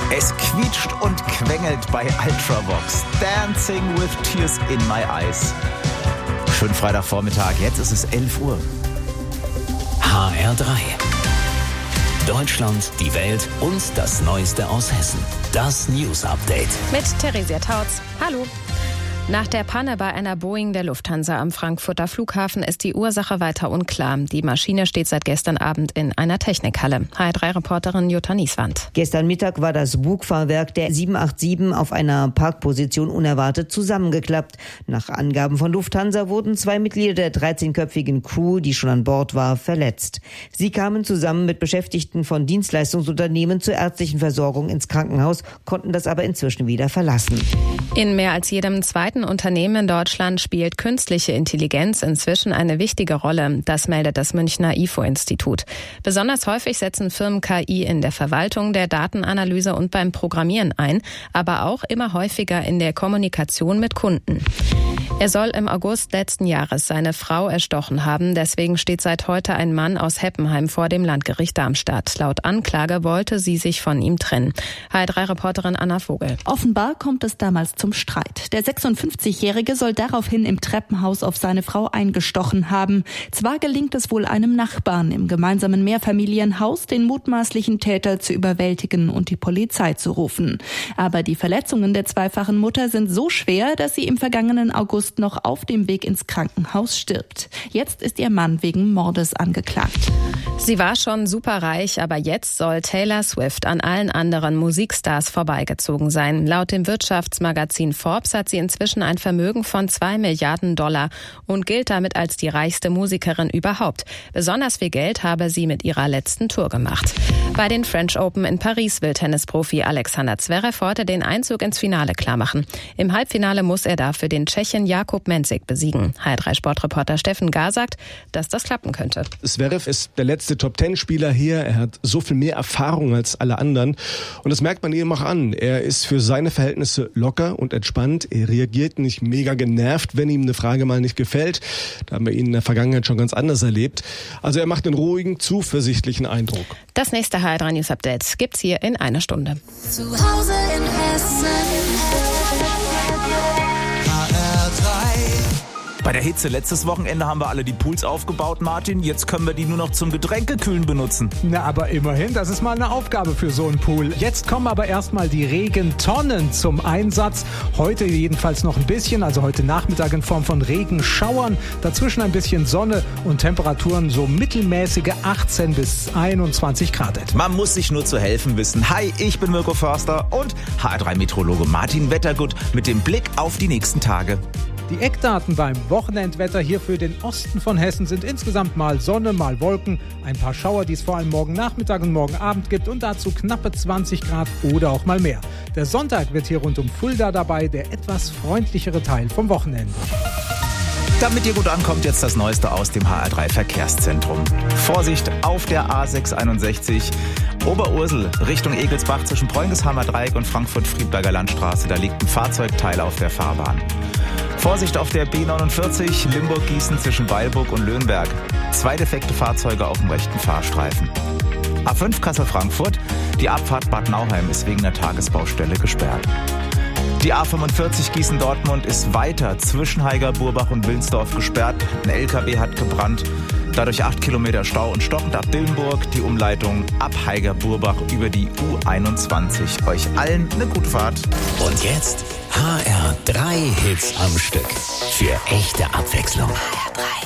Es quietscht und quengelt bei Ultravox. Dancing with Tears in My Eyes. Schönen Freitagvormittag, jetzt ist es 11 Uhr. HR3. Deutschland, die Welt und das Neueste aus Hessen. Das News Update. Mit Theresia Tautz. Hallo. Nach der Panne bei einer Boeing der Lufthansa am Frankfurter Flughafen ist die Ursache weiter unklar. Die Maschine steht seit gestern Abend in einer Technikhalle. HR3-Reporterin Jutta Nieswand. Gestern Mittag war das Bugfahrwerk der 787 auf einer Parkposition unerwartet zusammengeklappt. Nach Angaben von Lufthansa wurden 2 Mitglieder der 13-köpfigen Crew, die schon an Bord war, verletzt. Sie kamen zusammen mit Beschäftigten von Dienstleistungsunternehmen zur ärztlichen Versorgung ins Krankenhaus, konnten das aber inzwischen wieder verlassen. In mehr als jedem zweiten Unternehmen in Deutschland spielt künstliche Intelligenz inzwischen eine wichtige Rolle. Das meldet das Münchner IFO-Institut. Besonders häufig setzen Firmen KI in der Verwaltung, der Datenanalyse und beim Programmieren ein, aber auch immer häufiger in der Kommunikation mit Kunden. Er soll im August letzten Jahres seine Frau erstochen haben. Deswegen steht seit heute ein Mann aus Heppenheim vor dem Landgericht Darmstadt. Laut Anklage wollte sie sich von ihm trennen. HR3-Reporterin Anna Vogel. Offenbar kommt es damals zum Streit. Der 56-Jährige soll daraufhin im Treppenhaus auf seine Frau eingestochen haben. Zwar gelingt es wohl einem Nachbarn im gemeinsamen Mehrfamilienhaus, den mutmaßlichen Täter zu überwältigen und die Polizei zu rufen. Aber die Verletzungen der zweifachen Mutter sind so schwer, dass sie im vergangenen August noch auf dem Weg ins Krankenhaus stirbt. Jetzt ist ihr Mann wegen Mordes angeklagt. Sie war schon superreich, aber jetzt soll Taylor Swift an allen anderen Musikstars vorbeigezogen sein. Laut dem Wirtschaftsmagazin Forbes hat sie inzwischen ein Vermögen von $2 Milliarden und gilt damit als die reichste Musikerin überhaupt. Besonders viel Geld habe sie mit ihrer letzten Tour gemacht. Bei den French Open in Paris will Tennisprofi Alexander Zverev heute den Einzug ins Finale klarmachen. Im Halbfinale muss er dafür den Tschechen Jakub Mensik besiegen. HR3-Sportreporter Steffen Gar sagt, dass das klappen könnte. Zverev ist der letzte Top-10-Spieler hier. Er hat so viel mehr Erfahrung als alle anderen. Und das merkt man ihm auch an. Er ist für seine Verhältnisse locker und entspannt. Er reagiert nicht mega genervt, wenn ihm eine Frage mal nicht gefällt. Da haben wir ihn in der Vergangenheit schon ganz anders erlebt. Also er macht einen ruhigen, zuversichtlichen Eindruck. Das nächste HR3 News Update gibt's hier in einer Stunde. Zu Hause in Hessen. Bei der Hitze letztes Wochenende haben wir alle die Pools aufgebaut, Martin. Jetzt können wir die nur noch zum Getränkekühlen benutzen. Na, aber immerhin, das ist mal eine Aufgabe für so einen Pool. Jetzt kommen aber erstmal die Regentonnen zum Einsatz. Heute jedenfalls noch ein bisschen, also heute Nachmittag in Form von Regenschauern. Dazwischen ein bisschen Sonne und Temperaturen so mittelmäßige 18 bis 21 Grad. Man muss sich nur zu helfen wissen. Hi, ich bin Mirko Förster und HR3-Meteorologe Martin Wettergut mit dem Blick auf die nächsten Tage. Die Eckdaten beim Wochenendwetter hier für den Osten von Hessen sind insgesamt mal Sonne, mal Wolken, ein paar Schauer, die es vor allem morgen Nachmittag und morgen Abend gibt und dazu knappe 20 Grad oder auch mal mehr. Der Sonntag wird hier rund um Fulda dabei, der etwas freundlichere Teil vom Wochenende. Damit ihr gut ankommt, jetzt das Neueste aus dem HR3 Verkehrszentrum. Vorsicht auf der A661 Oberursel Richtung Egelsbach zwischen Preungeshamer Dreieck und Frankfurt-Friedberger Landstraße. Da liegt ein Fahrzeugteil auf der Fahrbahn. Vorsicht auf der B49 Limburg-Gießen zwischen Weilburg und Löhnberg. 2 defekte Fahrzeuge auf dem rechten Fahrstreifen. A5 Kassel-Frankfurt. Die Abfahrt Bad Nauheim ist wegen der Tagesbaustelle gesperrt. Die A45 Gießen-Dortmund ist weiter zwischen Heiger-Burbach und Wilnsdorf gesperrt. Ein LKW hat gebrannt. Dadurch 8 Kilometer Stau und stockend ab Dillenburg. Die Umleitung ab Heiger-Burbach über die U21. Euch allen eine gute Fahrt. Und jetzt HR3 Hits am Stück. Für echte Abwechslung. HR3.